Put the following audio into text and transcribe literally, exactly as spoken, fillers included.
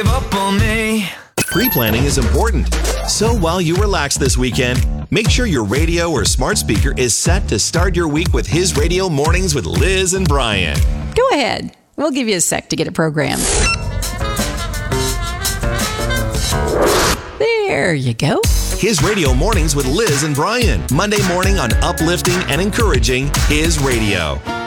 Up on me. Pre-planning is important. So while you relax this weekend, make sure your radio or smart speaker is set to start your week with His Radio Mornings with Liz and Brian. Go ahead. We'll give you a sec to get it programmed. There you go. His Radio Mornings with Liz and Brian. Monday morning on uplifting and encouraging His Radio.